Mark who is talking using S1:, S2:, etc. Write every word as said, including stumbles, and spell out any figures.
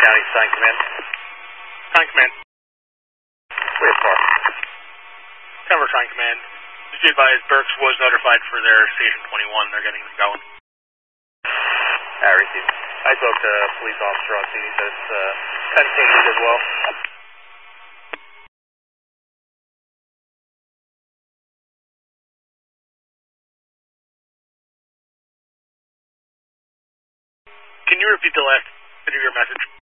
S1: County, Sign Command.
S2: Sign Command.
S1: Way far.
S2: Denver Sign Command. Just be advised, Berks was notified for their Station twenty-one. They're getting them going.
S1: I received. I spoke to a police officer on scene. He says it's uh, contained as well.
S2: Can you repeat the last bit of your message?